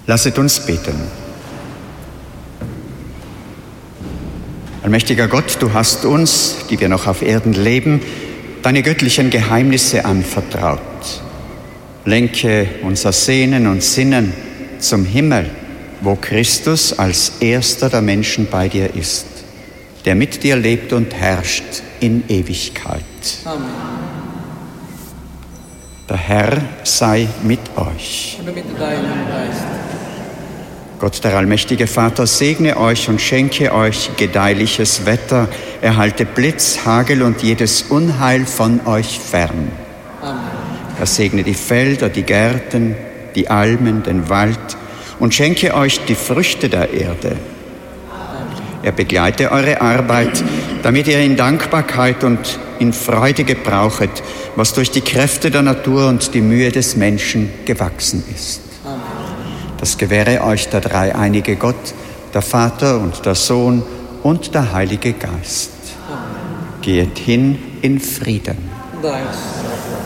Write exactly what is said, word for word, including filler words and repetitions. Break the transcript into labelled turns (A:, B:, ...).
A: Lasset uns beten. Allmächtiger Gott, du hast uns, die wir noch auf Erden leben, deine göttlichen Geheimnisse anvertraut. Lenke unser Sehnen und Sinnen zum Himmel, wo Christus als erster der Menschen bei dir ist, der mit dir lebt und herrscht in Ewigkeit.
B: Amen.
A: Der Herr sei mit euch.
B: Und mit deinem Geist.
A: Gott, der allmächtige Vater, segne euch und schenke euch gedeihliches Wetter, erhalte Blitz, Hagel und jedes Unheil von euch fern.
B: Amen.
A: Er segne die Felder, die Gärten, die Almen, den Wald und schenke euch die Früchte der Erde. Er begleite eure Arbeit, damit ihr in Dankbarkeit und in Freude gebrauchet, was durch die Kräfte der Natur und die Mühe des Menschen gewachsen ist. Das gewähre euch der dreieinige Gott, der Vater und der Sohn und der Heilige Geist. Geht hin in Frieden.
B: Danke.